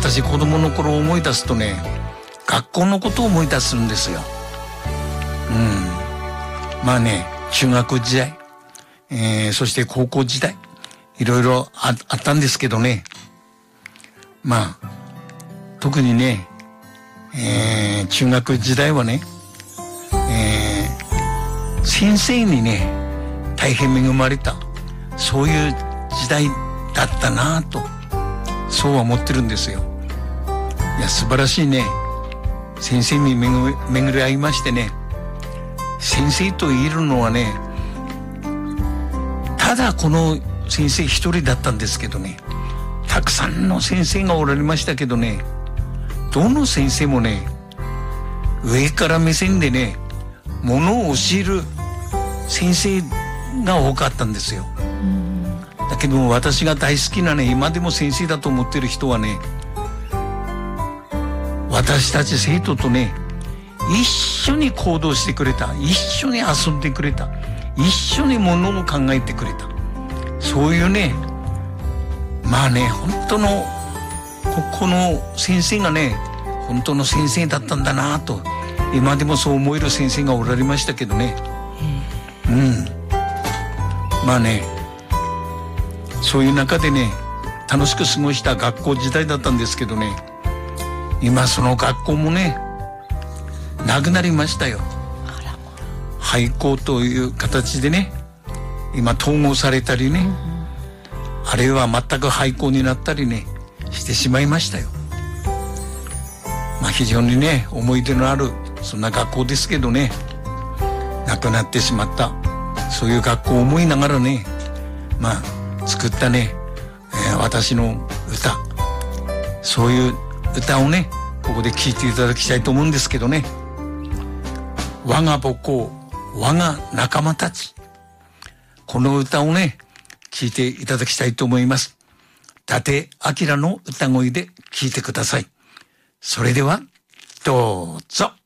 私子供の頃思い出すとね、学校のことを思い出すんですよ。まあね、中学時代、そして高校時代、いろいろあったんですけどね。まあ、特にね、中学時代はね、先生にね、大変恵まれた、そういう時代だったなぁと、そうは思ってるんですよ。いや、素晴らしいね、先生に巡り合いましてね、先生と言えるのはね、ただこの先生一人だったんですけどね、たくさんの先生がおられましたけどね、どの先生もね、上から目線でね、ものを教える先生が多かったんですよ。だけども私が大好きなね、今でも先生だと思ってる人はね、私たち生徒とね、一緒に行動してくれた、一緒に遊んでくれた、一緒にものを考えてくれた、そういうね、まあね、本当のこの先生がね、本当の先生だったんだなと、今でもそう思える先生がおられましたけどね。まあね、そういう中でね、楽しく過ごした学校時代だったんですけどね、今その学校もね、なくなりましたよ。廃校という形でね、今統合されたりね、あるいは全く廃校になったりね、してしまいましたよ。まあ非常にね、思い出のあるそんな学校ですけどね、なくなってしまった、そういう学校を思いながらね、まあ作ったね、私の歌、そういう歌をね、ここで聴いていただきたいと思うんですけどね。我が母校、我が仲間たち、この歌をね、聴いていただきたいと思います。伊達明の歌声で聴いてください。それではどうぞ。